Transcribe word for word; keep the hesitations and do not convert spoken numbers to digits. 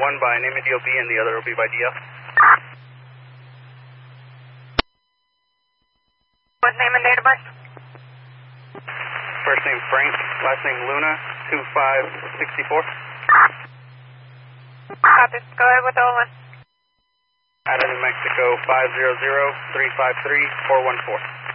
one by name of D O B and the other will be by D F. What name and date of birth? First name Frank, last name Luna, two five six four. Copy. Go ahead with the O one. Out of New Mexico, five zero zero three five three four one four.